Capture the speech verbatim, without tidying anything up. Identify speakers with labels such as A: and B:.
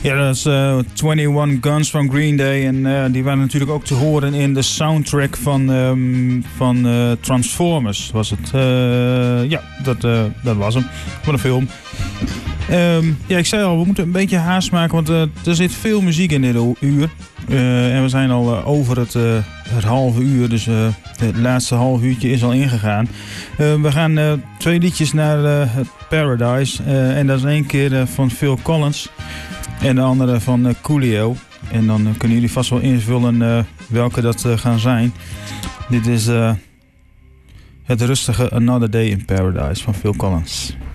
A: Ja, dat is uh, eenentwintig Guns van Green Day. En uh, die waren natuurlijk ook te horen in de soundtrack van, um, van uh, Transformers. Was het? Uh, ja, dat, uh, dat was hem. Van een film. Um, ja, ik zei al, we moeten een beetje haast maken, want uh, er zit veel muziek in dit uur. Uh, en we zijn al uh, over het, uh, het halve uur, dus uh, het laatste half uurtje is al ingegaan. Uh, we gaan uh, twee liedjes naar uh, het Paradise. Uh, en dat is één keer uh, van Phil Collins en de andere van uh, Coolio. En dan uh, kunnen jullie vast wel invullen uh, welke dat uh, gaan zijn. Dit is uh, het rustige Another Day in Paradise van Phil Collins.